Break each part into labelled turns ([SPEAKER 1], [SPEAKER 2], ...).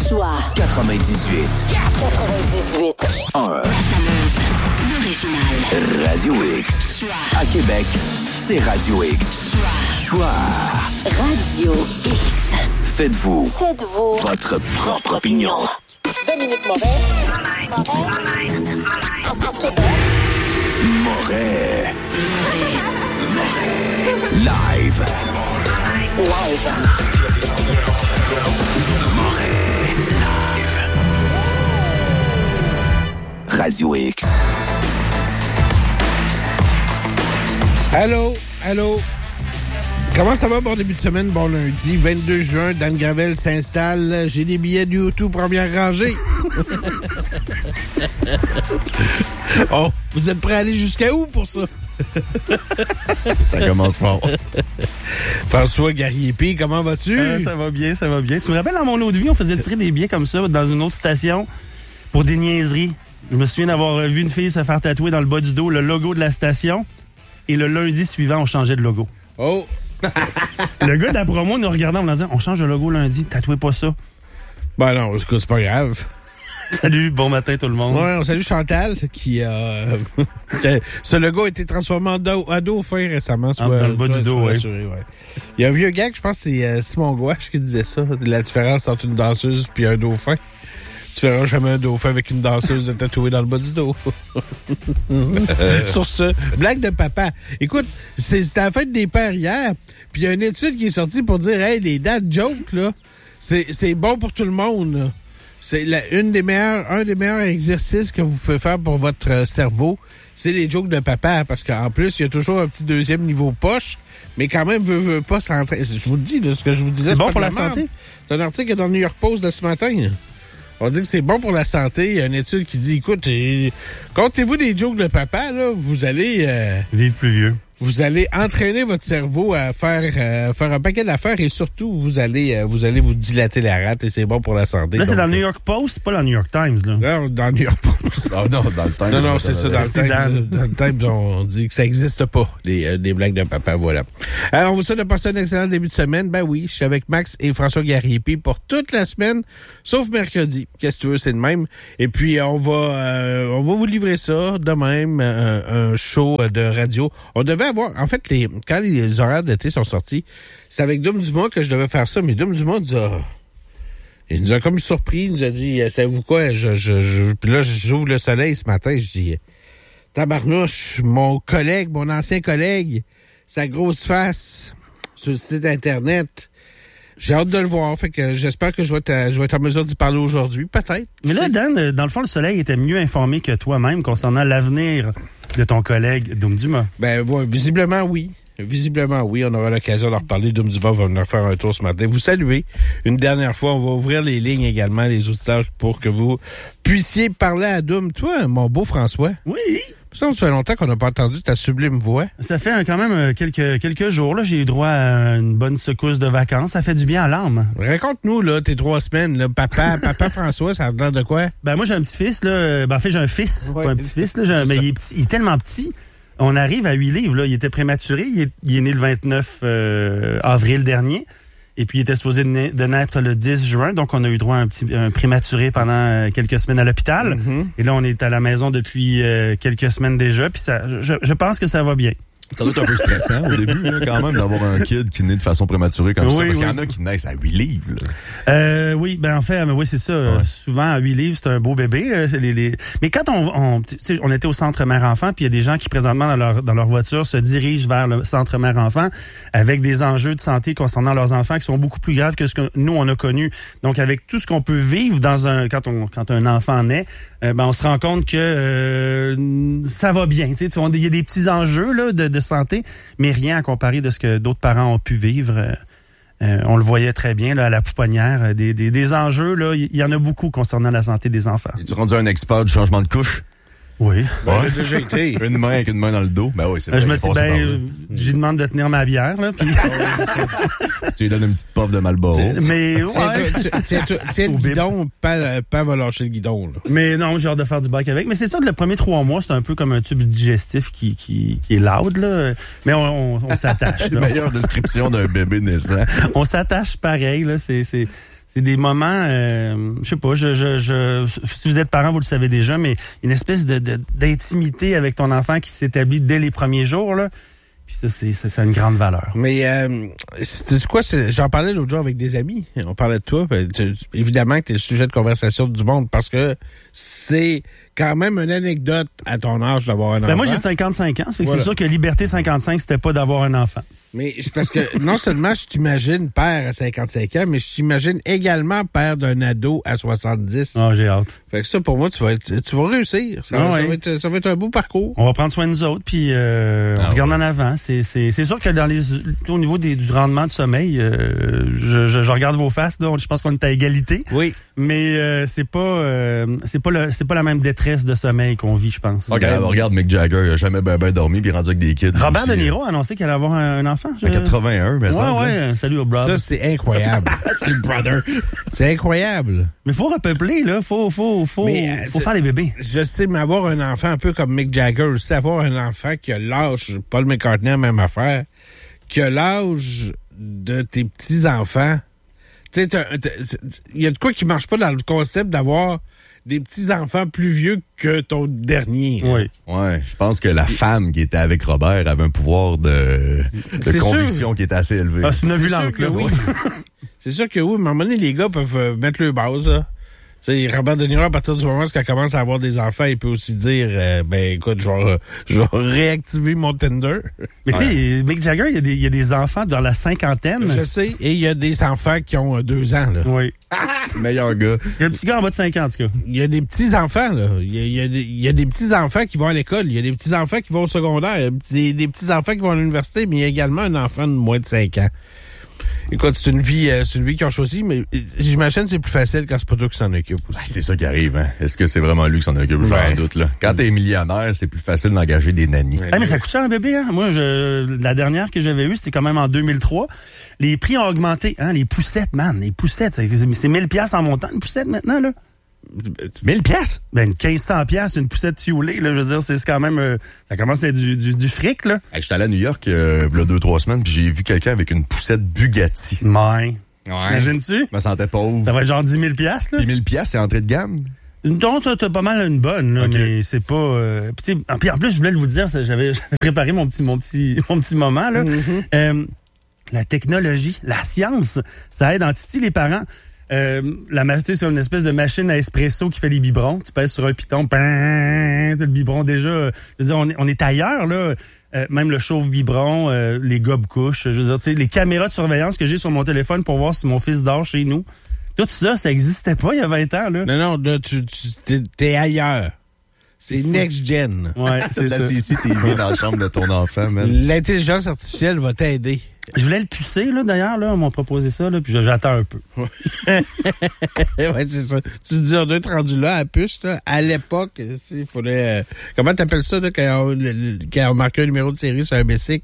[SPEAKER 1] Choix 98. 1. L'original. Radio X. À Québec, c'est Radio X. Choix. Radio X. Faites-vous votre propre opinion.
[SPEAKER 2] Dominique Moret.
[SPEAKER 1] Moret. Live. Moret. Live. Radio X.
[SPEAKER 3] Allô? Comment ça va? Bon début de semaine, bon lundi, 22 juin, Dan Gravel s'installe. J'ai des billets de YouTube première rangée. Oh, vous êtes prêts à aller jusqu'à où pour ça?
[SPEAKER 4] Ça commence fort.
[SPEAKER 3] François Garriépé, comment vas-tu?
[SPEAKER 5] Ça va bien. Tu me rappelles, dans mon autre vie, on faisait tirer des billets comme ça dans une autre station pour des niaiseries. Je me souviens d'avoir vu une fille se faire tatouer dans le bas du dos le logo de la station et le lundi suivant, on changeait de logo.
[SPEAKER 3] Oh!
[SPEAKER 5] Le gars de la promo nous regardait en me disant, on change de logo lundi, tatouez pas ça.
[SPEAKER 3] Ben non, c'est pas grave.
[SPEAKER 5] Salut, bon matin tout le monde.
[SPEAKER 3] Ouais, on salue Chantal qui ce logo a été transformé en dauphin récemment.
[SPEAKER 5] Dans le bas du dos, oui.
[SPEAKER 3] Ouais. Il y a un vieux gars, je pense que c'est Simon Gouache qui disait ça, la différence entre une danseuse puis un dauphin. Tu verras jamais un dauphin avec une danseuse de tatouée dans le bas du dos. Sur ce, blague de papa. Écoute, c'était la fête des pères hier, puis il y a une étude qui est sortie pour dire, hey, les dad jokes, là, c'est bon pour tout le monde, là. C'est un des meilleurs exercices que vous pouvez faire pour votre cerveau, c'est les jokes de papa, parce qu'en plus, il y a toujours un petit deuxième niveau poche, mais quand même, veut pas s'entraîner. Je vous le dis, là, ce que je vous disais,
[SPEAKER 5] c'est bon
[SPEAKER 3] pas
[SPEAKER 5] pour la
[SPEAKER 3] merde.
[SPEAKER 5] santé.
[SPEAKER 3] C'est un article dans le New York Post de ce matin. On dit que c'est bon pour la santé. Il y a une étude qui dit, écoute, comptez-vous des jokes de papa, là, vous allez...
[SPEAKER 5] vivre plus vieux.
[SPEAKER 3] Vous allez entraîner votre cerveau à faire un paquet d'affaires et surtout, vous allez vous dilater la rate et c'est bon pour la santé.
[SPEAKER 5] Là, c'est dans le New York Post, c'est pas dans le New York Times, là.
[SPEAKER 3] Non, dans le New York Post.
[SPEAKER 4] Oh non, dans le Times.
[SPEAKER 3] Non, c'est ça, dans le Times. Dans le Times, on dit que ça n'existe pas, des blagues de papa, voilà. Alors, on vous souhaite de passer un excellent début de semaine. Ben oui, je suis avec Max et François Garriépé pour toute la semaine, sauf mercredi. Qu'est-ce que tu veux, c'est le même. Et puis, on va vous livrer ça de même, un show de radio. On devait avoir, en fait, quand les horaires d'été sont sortis, c'est avec Dom Dumas que je devais faire ça, mais Dom Dumas il nous a comme surpris, il nous a dit, savez-vous quoi, puis là, j'ouvre le soleil ce matin, je dis, tabarnouche, mon ancien collègue, sa grosse face sur le site Internet, j'ai hâte de le voir, fait que j'espère que je vais être en mesure d'y parler aujourd'hui, peut-être.
[SPEAKER 5] Mais là, Dan, dans le fond, le soleil était mieux informé que toi-même concernant l'avenir de ton collègue Dom Dumas.
[SPEAKER 3] Ben, visiblement, oui. Visiblement, oui. On aura l'occasion d'en reparler. Dom Dumas va venir faire un tour ce matin. Vous saluez. Une dernière fois, on va ouvrir les lignes également, les auditeurs, pour que vous puissiez parler à Dom. Toi, mon beau François.
[SPEAKER 5] Oui.
[SPEAKER 3] Ça fait longtemps qu'on n'a pas entendu ta sublime voix.
[SPEAKER 5] Ça fait quand même quelques jours. Là, j'ai eu droit à une bonne secousse de vacances. Ça fait du bien à l'âme.
[SPEAKER 3] Raconte-nous, là, tes 3 semaines, là. Papa François, ça a l'air de quoi?
[SPEAKER 5] Ben, moi, j'ai un petit-fils, là. Ben, en fait, j'ai un fils, pas un petit-fils, là. Mais il est petit, il est tellement petit. On arrive à 8 livres, là. Il était prématuré. Il est né le 29 avril dernier. Et puis, il était supposé de naître le 10 juin. Donc, on a eu droit à un prématuré pendant quelques semaines à l'hôpital. Mm-hmm. Et là, on est à la maison depuis quelques semaines déjà. Puis, je pense que ça va bien.
[SPEAKER 4] Ça doit être un peu stressant au début, là, quand même, d'avoir un kid qui naît de façon prématurée comme ça. Parce qu'il y en a qui naissent à 8 livres. Là.
[SPEAKER 5] Oui, ben en fait, oui, c'est ça. Ouais. Souvent, à 8 livres, c'est un beau bébé. Mais quand on était au centre mère-enfant, puis il y a des gens qui, présentement, dans leur voiture, se dirigent vers le centre mère-enfant avec des enjeux de santé concernant leurs enfants qui sont beaucoup plus graves que ce que nous, on a connu. Donc, avec tout ce qu'on peut vivre quand un enfant naît, on se rend compte que ça va bien. Il y a des petits enjeux là, de santé, mais rien à comparer de ce que d'autres parents ont pu vivre. On le voyait très bien là, à la pouponnière. Des enjeux, là, il y en a beaucoup concernant la santé des enfants.
[SPEAKER 4] Es-tu rendu un expert du changement de couche?
[SPEAKER 5] Oui.
[SPEAKER 3] Ouais, déjà été.
[SPEAKER 4] Une main avec une main dans le dos. Ben oui, c'est vrai.
[SPEAKER 5] Je me suis demande de tenir ma bière, là. Puis...
[SPEAKER 4] tu lui donnes une petite puff de Marlboro.
[SPEAKER 5] Mais,
[SPEAKER 3] tiens le guidon, pas va lâcher le guidon, là.
[SPEAKER 5] Mais non, j'ai hâte de faire du bac avec. Mais c'est sûr que le premier 3 mois, c'est un peu comme un tube digestif qui est loud, là. Mais on s'attache, là.
[SPEAKER 4] Meilleure description d'un bébé naissant.
[SPEAKER 5] On s'attache pareil, là. c'est des moments, je sais pas, si vous êtes parent, vous le savez déjà, mais une espèce d'intimité avec ton enfant qui s'établit dès les premiers jours, là. Puis ça a une grande valeur.
[SPEAKER 3] Mais, c'est quoi, j'en parlais l'autre jour avec des amis. On parlait de toi. Évidemment que t'es le sujet de conversation du monde parce que c'est quand même une anecdote à ton âge d'avoir un enfant.
[SPEAKER 5] Moi, j'ai 55 ans. Ça fait que c'est sûr que Liberté 55, c'était pas d'avoir un enfant.
[SPEAKER 3] Mais c'est parce que non seulement je t'imagine père à 55 ans, mais je t'imagine également père d'un ado à 70.
[SPEAKER 5] Ah, j'ai hâte.
[SPEAKER 3] Fait que ça, pour moi, tu vas réussir. Ça va être un beau parcours.
[SPEAKER 5] On va prendre soin de nous autres, puis on regarde en avant. C'est sûr que au niveau du rendement de sommeil, je regarde vos faces, là, je pense qu'on est à égalité.
[SPEAKER 3] Oui.
[SPEAKER 5] Mais c'est pas la même détresse de sommeil qu'on vit, je pense.
[SPEAKER 4] Regarde Mick Jagger, il a jamais bien dormi, puis il est rendu avec des kids.
[SPEAKER 5] Robert De Niro a annoncé qu'elle allait avoir un enfant.
[SPEAKER 4] En 81, mais ça.
[SPEAKER 5] Ouais, salut au brother.
[SPEAKER 3] Ça, c'est incroyable.
[SPEAKER 4] Salut, brother.
[SPEAKER 3] C'est incroyable.
[SPEAKER 5] Mais faut repeupler, là. Faut faire des bébés.
[SPEAKER 3] Je sais, mais avoir un enfant un peu comme Mick Jagger, c'est avoir un enfant qui a l'âge, Paul McCartney, même affaire, qui a l'âge de tes petits-enfants. Tu sais, il y a de quoi qui marche pas dans le concept d'avoir des petits-enfants plus vieux que ton dernier.
[SPEAKER 5] Oui.
[SPEAKER 4] Ouais, je pense que la femme qui était avec Robert avait un pouvoir de conviction qui était assez élevé.
[SPEAKER 5] Ah, c'est une ovulante, là, oui.
[SPEAKER 3] C'est sûr que oui, mais à un moment donné, les gars peuvent mettre le base, là. T'sais, Robert De Niro, à partir du moment où elle commence à avoir des enfants, il peut aussi dire, écoute, je vais réactiver mon Tinder.
[SPEAKER 5] Mais tu sais, Mick Jagger, il y a des enfants dans la cinquantaine.
[SPEAKER 3] Je sais, et il y a des enfants qui ont 2 ans, là.
[SPEAKER 5] Oui.
[SPEAKER 4] Meilleur gars.
[SPEAKER 5] Il y a un petit gars en bas de 5 ans, en tout cas.
[SPEAKER 3] Il y a des petits-enfants, là. Il y a des petits-enfants qui vont à l'école. Il y a des petits-enfants qui vont au secondaire. Il y a des petits-enfants qui vont à l'université, mais il y a également un enfant de moins de 5 ans. Écoute, c'est une vie qu'ils ont choisie, mais j'imagine que c'est plus facile quand c'est pas toi qui s'en occupe aussi.
[SPEAKER 4] C'est ça qui arrive, hein. Est-ce que c'est vraiment lui qui s'en occupe? J'en doute, là. Quand t'es millionnaire, c'est plus facile d'engager des nannies.
[SPEAKER 5] Mais ça coûte cher un bébé, hein. Moi, la dernière que j'avais eue, c'était quand même en 2003. Les prix ont augmenté, hein. Les poussettes, man. Les poussettes, c'est 1000$ en montant, une poussette maintenant, là.
[SPEAKER 4] 1000$?
[SPEAKER 5] Ben, 1500$, une poussette tioulée, là. Je veux dire, c'est quand même, ça commence à être du fric, là.
[SPEAKER 4] Hey, j'étais allé à New York, il y a 2-3 semaines, puis j'ai vu quelqu'un avec une poussette Bugatti.
[SPEAKER 5] Ouais. Imagines-tu?
[SPEAKER 4] Je me sentais pauvre.
[SPEAKER 5] Ça va être genre 10 000$, là.
[SPEAKER 4] 10 000$, c'est entrée de gamme?
[SPEAKER 5] Donc, t'as pas mal une bonne, là, mais c'est pas... Puis en plus, je voulais vous dire, j'avais préparé mon petit moment, là. Mm-hmm. La technologie, la science, ça aide en titi les parents. La majorité, c'est une espèce de machine à espresso qui fait les biberons. Tu pèses sur un piton, t'as le biberon déjà. Je veux dire, on est ailleurs, là. Même le chauffe-biberon, les gobes-couches. Je veux dire, tu sais, les caméras de surveillance que j'ai sur mon téléphone pour voir si mon fils dort chez nous. Tout ça, ça existait pas il y a 20 ans, là.
[SPEAKER 3] Non, là, t'es ailleurs. C'est next-gen.
[SPEAKER 5] Ouais, c'est ça.
[SPEAKER 4] La CCTV dans la chambre de ton enfant, man.
[SPEAKER 3] L'intelligence artificielle va t'aider.
[SPEAKER 5] Je voulais le pucer, là, d'ailleurs, là. On m'a proposé ça, là, puis j'attends un peu.
[SPEAKER 3] Ouais, c'est ça. Tu te dis, on doit être rendu là, à puce, là. À l'époque, il fallait... comment t'appelles ça, là, quand on marquait un numéro de série sur un bicycle?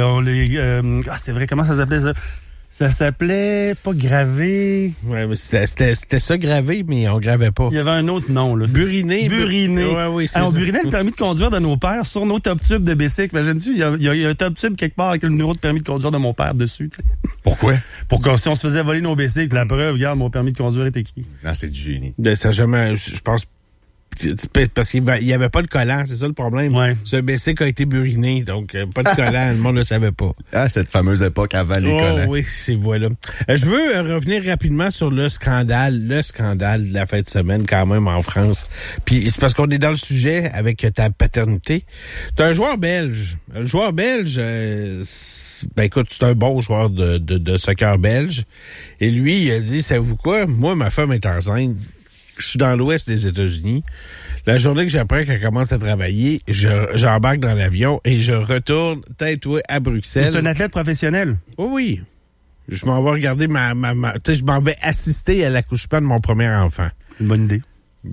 [SPEAKER 5] C'est vrai, comment ça s'appelait, ça? Ça s'appelait pas gravé.
[SPEAKER 3] Ouais, mais c'était ça gravé, mais on gravait pas.
[SPEAKER 5] Il y avait un autre nom, là.
[SPEAKER 3] Buriné.
[SPEAKER 5] Ouais,
[SPEAKER 3] oui, c'est
[SPEAKER 5] ça. On burinait
[SPEAKER 3] le
[SPEAKER 5] permis de conduire de nos pères sur nos top tubes de bicycle. Imagine-tu, il y a un top tube quelque part avec le numéro de permis de conduire de mon père dessus, tu sais.
[SPEAKER 4] Pourquoi?
[SPEAKER 5] Pour que si on se faisait voler nos bicycles, la preuve, regarde, mon permis de conduire est écrit.
[SPEAKER 4] Non, c'est du génie.
[SPEAKER 3] Ça jamais, je pense, parce qu'il y avait pas de collant, c'est ça le problème.
[SPEAKER 5] Ouais.
[SPEAKER 3] Ce bicycle a été buriné, donc pas de collant, le monde ne le savait pas.
[SPEAKER 4] Ah, cette fameuse époque avant les collants.
[SPEAKER 3] Oui, c'est voilà. Je veux revenir rapidement sur le scandale de la fin de semaine quand même en France. Puis c'est parce qu'on est dans le sujet avec ta paternité. T'as un joueur belge. Le joueur belge, écoute, c'est un bon joueur de soccer belge. Et lui, il a dit, savez-vous quoi? Moi, ma femme est enceinte. Je suis dans l'ouest des États-Unis. La journée que j'apprends qu'elle commence à travailler, j'embarque dans l'avion et je retourne à Bruxelles.
[SPEAKER 5] C'est un athlète professionnel?
[SPEAKER 3] Oui. Je m'en vais regarder tu sais, je m'en vais assister à l'accouchement de mon premier enfant.
[SPEAKER 5] Une bonne idée.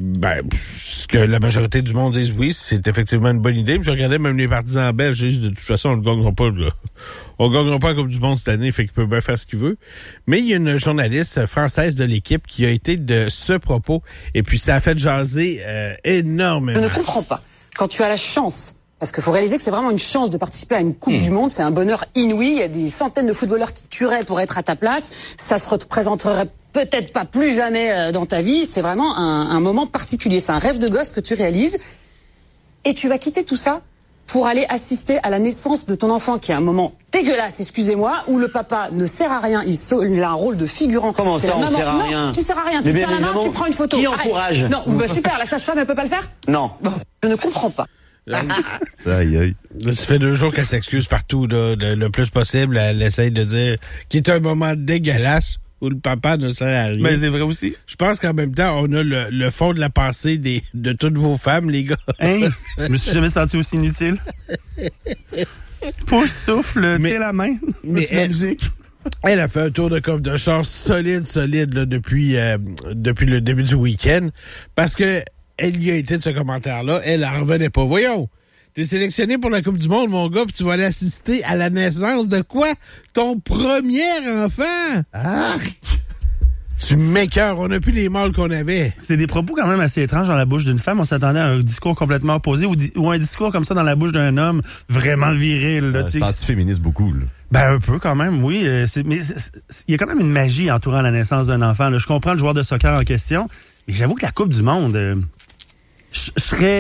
[SPEAKER 3] Ce que la majorité du monde disent oui, c'est effectivement une bonne idée. Puis je regardais même les partisans belges, je dis de toute façon, on ne gagnera pas, là. On gagnera pas la Coupe du Monde cette année, fait qu'il peut bien faire ce qu'il veut. Mais il y a une journaliste française de l'équipe qui a été de ce propos, et puis ça a fait jaser énormément.
[SPEAKER 6] Je ne comprends pas. Quand tu as la chance, parce qu'il faut réaliser que c'est vraiment une chance de participer à une Coupe du Monde, c'est un bonheur inouï, il y a des centaines de footballeurs qui tueraient pour être à ta place, ça se représenterait peut-être pas plus jamais dans ta vie. C'est vraiment un moment particulier. C'est un rêve de gosse que tu réalises. Et tu vas quitter tout ça pour aller assister à la naissance de ton enfant, qui est un moment dégueulasse, excusez-moi, où le papa ne sert à rien, il a un rôle de figurant.
[SPEAKER 7] Comment ça, on sert à rien?
[SPEAKER 6] Non, tu sers à rien, tu tiens la main, tu prends une photo.
[SPEAKER 7] Qui encourage?
[SPEAKER 6] Non, bah super, la sage-femme, elle peut pas le faire?
[SPEAKER 7] Non.
[SPEAKER 6] Bon, je ne comprends pas.
[SPEAKER 4] Aïe, aïe.
[SPEAKER 3] Ça fait 2 jours qu'elle s'excuse partout, là, le plus possible. Elle essaye de dire qu'il est un moment dégueulasse où le papa ne sert à rien.
[SPEAKER 5] Mais c'est vrai aussi.
[SPEAKER 3] Je pense qu'en même temps, on a le fond de la pensée de toutes vos femmes, les gars.
[SPEAKER 5] Hein? Je me suis jamais senti aussi inutile. Pouce, souffle, tiens la main.
[SPEAKER 3] Mais
[SPEAKER 5] la musique.
[SPEAKER 3] Elle a fait un tour de coffre de char solide, là, depuis le début du week-end. Parce que elle y a été de ce commentaire-là. Elle en revenait pas. Voyons. T'es sélectionné pour la Coupe du Monde, mon gars, puis tu vas aller assister à la naissance de quoi? Ton premier enfant! Arc! Tu m'écœures, on n'a plus les mâles qu'on avait.
[SPEAKER 5] C'est des propos quand même assez étranges dans la bouche d'une femme. On s'attendait à un discours complètement opposé ou un discours comme ça dans la bouche d'un homme vraiment viril. Là,
[SPEAKER 4] c'est anti-féministe beaucoup, là.
[SPEAKER 5] Ben, un peu quand même, oui. Mais il y a quand même une magie entourant la naissance d'un enfant. Là. Je comprends le joueur de soccer en question, mais j'avoue que la Coupe du Monde, je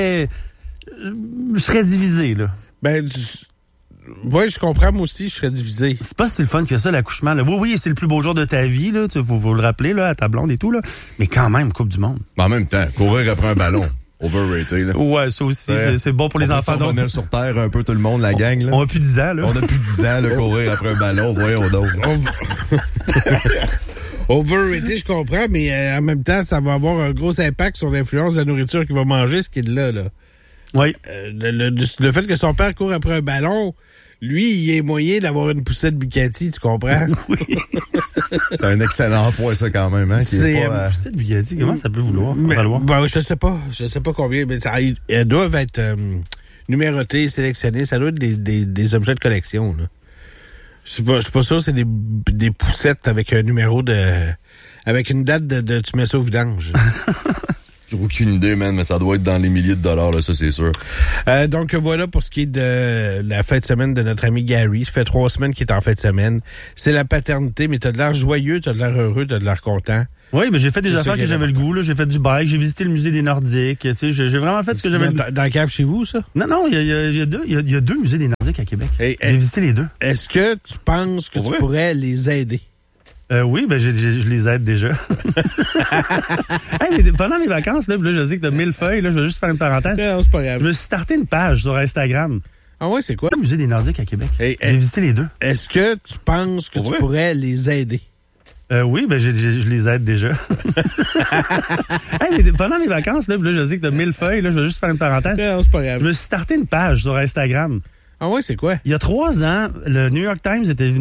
[SPEAKER 5] serais divisé, là.
[SPEAKER 3] Ben, oui, je comprends, moi aussi, je serais divisé.
[SPEAKER 5] C'est pas si le fun que ça, l'accouchement. Là. Oui, c'est le plus beau jour de ta vie, là. Tu faut le rappeler, là, à ta blonde et tout, là. Mais quand même, Coupe du Monde.
[SPEAKER 4] Mais en même temps, courir après un ballon. Overrated, là.
[SPEAKER 5] Ouais, ça aussi, c'est bon pour les enfants.
[SPEAKER 4] On va sur terre un peu tout le monde, la gang, là.
[SPEAKER 5] On a plus 10 ans, là.
[SPEAKER 4] On a plus 10 ans, là, courir après un ballon. Voyons donc.
[SPEAKER 3] Overrated, je comprends, mais en même temps, ça va avoir un gros impact sur l'influence de la nourriture qu'il va manger, ce qu'il a, là.
[SPEAKER 5] Oui.
[SPEAKER 3] Le fait que son père court après un ballon, lui, il est moyen d'avoir une poussette Bugatti, tu comprends?
[SPEAKER 5] Oui.
[SPEAKER 4] C'est un excellent point, ça, quand même, hein?
[SPEAKER 5] Une poussette Bugatti, comment ça peut valoir?
[SPEAKER 3] Ben, je sais pas combien, mais elles doivent être numérotées, sélectionnées, ça doit être des objets de collection, là. Je suis pas sûr, c'est des poussettes avec un numéro avec une date de tu mets ça au vidange.
[SPEAKER 4] J'ai aucune idée, man, mais ça doit être dans les milliers de dollars, là, ça, c'est sûr.
[SPEAKER 3] Donc, voilà pour ce qui est de la fin de semaine de notre ami Gary. Ça fait 3 semaines qu'il est en fin de semaine. C'est la paternité, mais t'as de l'air joyeux, t'as de l'air heureux, t'as de l'air content.
[SPEAKER 5] Oui, mais j'ai fait des affaires que j'avais le goût, là. J'ai fait du bike, j'ai visité le musée des Nordiques, tu sais, j'ai vraiment fait ce que j'avais le goût.
[SPEAKER 3] Dans la cave chez vous, ça?
[SPEAKER 5] Non, il y a 2 musées des Nordiques à Québec. J'ai visité les 2.
[SPEAKER 3] Est-ce que tu penses que tu pourrais les aider?
[SPEAKER 5] Oui, ben je les aide déjà. Hey, mais pendant mes vacances, là, je sais que t'as 1000 feuilles, là, je vais juste faire une parenthèse.
[SPEAKER 3] Non, c'est pas grave.
[SPEAKER 5] Je me suis starté une page sur Instagram.
[SPEAKER 3] Ah ouais, c'est quoi?
[SPEAKER 5] Le musée des Nordiques à Québec. J'ai visité les 2.
[SPEAKER 3] Est-ce que tu penses que tu pourrais les aider?
[SPEAKER 5] Oui, ben je les aide déjà. Hey, mais pendant mes vacances, là, je sais que t'as 1000 feuilles, là, je vais juste faire une parenthèse.
[SPEAKER 3] Non, c'est pas grave.
[SPEAKER 5] Je me suis starté une page sur Instagram.
[SPEAKER 3] Ah ouais, c'est quoi?
[SPEAKER 5] Il y a 3 ans, le New York Times était venu